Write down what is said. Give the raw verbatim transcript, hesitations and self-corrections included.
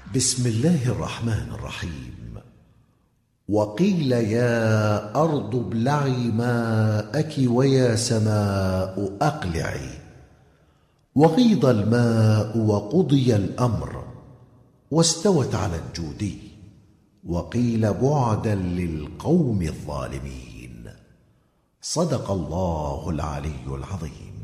بسم الله الرحمن الرحيم. وقيل يا أرض ابلعي ماءك ويا سماء أقلعي، وغيض الماء وقضي الأمر واستوت على الجودي، وقيل بعدا للقوم الظالمين. صدق الله العلي العظيم.